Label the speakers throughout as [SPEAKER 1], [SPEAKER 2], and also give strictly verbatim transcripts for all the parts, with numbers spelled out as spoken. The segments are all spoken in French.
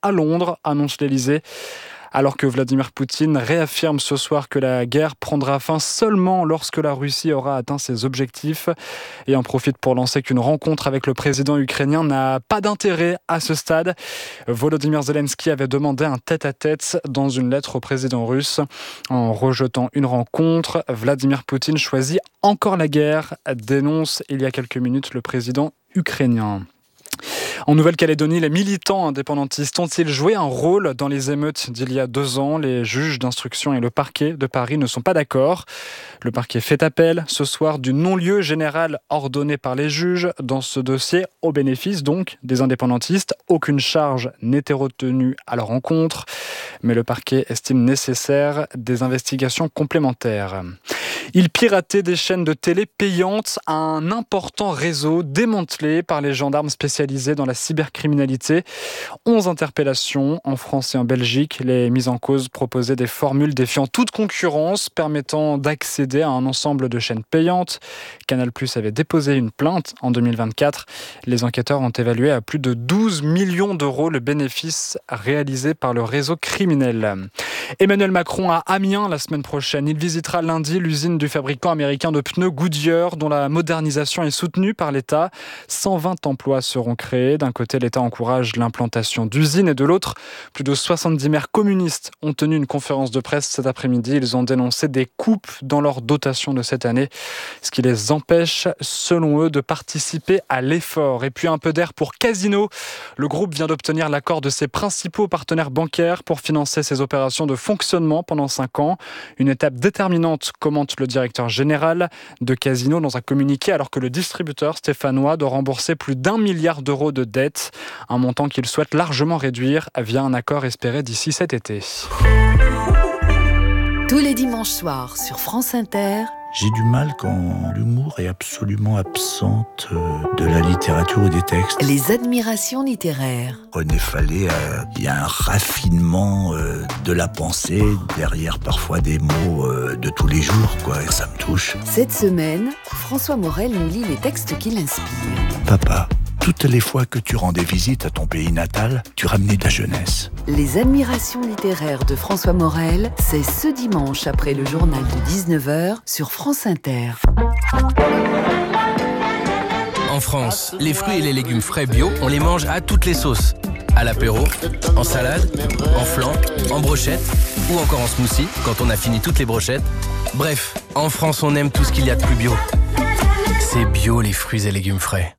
[SPEAKER 1] à Londres, annonce l'Élysée. Alors que Vladimir Poutine réaffirme ce soir que la guerre prendra fin seulement lorsque la Russie aura atteint ses objectifs et en profite pour lancer qu'une rencontre avec le président ukrainien n'a pas d'intérêt à ce stade. Volodymyr Zelensky avait demandé un tête-à-tête dans une lettre au président russe. En rejetant une rencontre, Vladimir Poutine choisit encore la guerre, dénonce il y a quelques minutes le président ukrainien. En Nouvelle-Calédonie, les militants indépendantistes ont-ils joué un rôle dans les émeutes d'il y a deux ans ? Les juges d'instruction et le parquet de Paris ne sont pas d'accord. Le parquet fait appel ce soir du non-lieu général ordonné par les juges dans ce dossier, au bénéfice donc des indépendantistes. Aucune charge n'était retenue à leur encontre, mais le parquet estime nécessaire des investigations complémentaires. Il piratait des chaînes de télé payantes, un important réseau démantelé par les gendarmes spécialisés dans la cybercriminalité. onze interpellations en France et en Belgique. Les mises en cause proposaient des formules défiant toute concurrence, permettant d'accéder à un ensemble de chaînes payantes. Canal+ avait déposé une plainte en deux mille vingt-quatre. Les enquêteurs ont évalué à plus de douze millions d'euros le bénéfice réalisé par le réseau criminel. Emmanuel Macron à Amiens la semaine prochaine. Il visitera lundi l'usine du fabricant américain de pneus Goodyear, dont la modernisation est soutenue par l'État. cent vingt emplois seront créés. D'un côté, l'État encourage l'implantation d'usines et de l'autre, plus de soixante-dix maires communistes ont tenu une conférence de presse cet après-midi. Ils ont dénoncé des coupes dans leur dotation de cette année, ce qui les empêche, selon eux, de participer à l'effort. Et puis un peu d'air pour Casino. Le groupe vient d'obtenir l'accord de ses principaux partenaires bancaires pour financer ses opérations de fonctionnement pendant cinq ans. Une étape déterminante, commente le directeur général de Casino dans un communiqué, alors que le distributeur stéphanois doit rembourser plus d'un milliard d'euros de dettes, un montant qu'il souhaite largement réduire via un accord espéré d'ici cet été.
[SPEAKER 2] Tous les dimanches soirs sur France Inter.
[SPEAKER 3] J'ai du mal quand l'humour est absolument absente de la littérature ou des textes.
[SPEAKER 2] Les admirations littéraires.
[SPEAKER 3] René Fallet, il y a un raffinement euh, de la pensée derrière parfois des mots euh, de tous les jours, quoi, et ça me touche.
[SPEAKER 2] Cette semaine, François Morel nous lit les textes qui l'inspirent.
[SPEAKER 3] Papa, toutes les fois que tu rendais visite à ton pays natal, tu ramenais de la jeunesse.
[SPEAKER 2] Les admirations littéraires de François Morel, c'est ce dimanche après le journal de dix-neuf heures sur France Inter.
[SPEAKER 4] En France, les fruits et les légumes frais bio, on les mange à toutes les sauces. À l'apéro, en salade, en flan, en brochette ou encore en smoothie quand on a fini toutes les brochettes. Bref, en France, on aime tout ce qu'il y a de plus bio. C'est bio les fruits et légumes frais.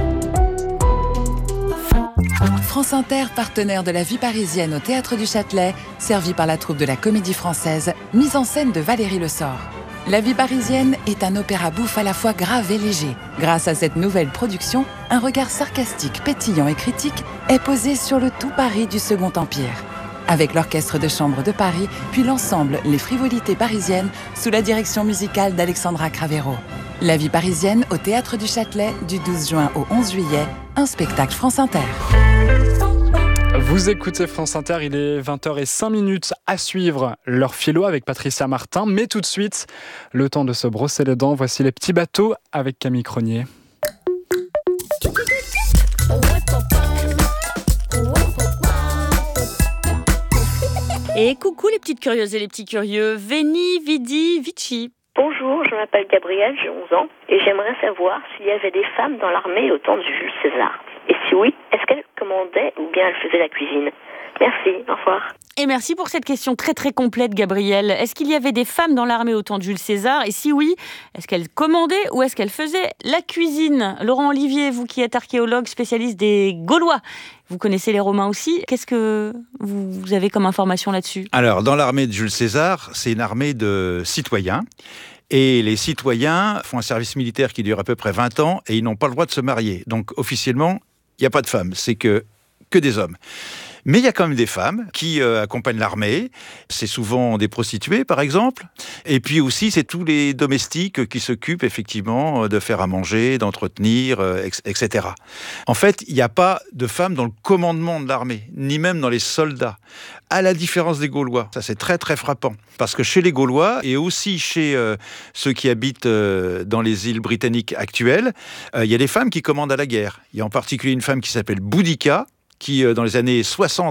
[SPEAKER 2] France Inter, partenaire de la vie parisienne au Théâtre du Châtelet, servi par la troupe de la Comédie Française, mise en scène de Valérie Lessort. La vie parisienne est un opéra bouffe à la fois grave et léger. Grâce à cette nouvelle production, un regard sarcastique, pétillant et critique est posé sur le tout Paris du Second Empire. Avec l'Orchestre de Chambre de Paris, puis l'ensemble Les Frivolités parisiennes, sous la direction musicale d'Alexandra Cravero. La vie parisienne au Théâtre du Châtelet, du douze juin au onze juillet, un spectacle France Inter.
[SPEAKER 1] Vous écoutez France Inter, il est vingt heures zéro cinq à suivre l'heure philo avec Patricia Martin. Mais tout de suite, le temps de se brosser les dents. Voici les petits bateaux avec Camille Cronier.
[SPEAKER 5] Et coucou les petites curieuses et les petits curieux, Veni, Vidi, Vici.
[SPEAKER 6] Bonjour, je m'appelle Gabrielle, j'ai onze ans et j'aimerais savoir s'il y avait des femmes dans l'armée au temps de Jules César. Et si oui, est-ce qu'elles commandaient ou bien elles faisaient la cuisine ? Merci, au revoir.
[SPEAKER 5] Et merci pour cette question très très complète, Gabrielle. Est-ce qu'il y avait des femmes dans l'armée au temps de Jules César ? Et si oui, est-ce qu'elles commandaient ou est-ce qu'elles faisaient la cuisine ? Laurent Olivier, vous qui êtes archéologue spécialiste des Gaulois, vous connaissez les Romains aussi. Qu'est-ce que vous avez comme information là-dessus ?
[SPEAKER 7] Alors, dans l'armée de Jules César, c'est une armée de citoyens. Et les citoyens font un service militaire qui dure à peu près vingt ans et ils n'ont pas le droit de se marier. Donc, officiellement, il n'y a pas de femmes. C'est que, que des hommes. Mais il y a quand même des femmes qui euh, accompagnent l'armée. C'est souvent des prostituées, par exemple. Et puis aussi, c'est tous les domestiques qui s'occupent effectivement de faire à manger, d'entretenir, euh, et cetera. En fait, il n'y a pas de femmes dans le commandement de l'armée, ni même dans les soldats. À la différence des Gaulois. Ça, c'est très, très frappant. Parce que chez les Gaulois, et aussi chez euh, ceux qui habitent euh, dans les îles britanniques actuelles, euh, il y a des femmes qui commandent à la guerre. Il y a en particulier une femme qui s'appelle Boudica, qui, dans les années soixante,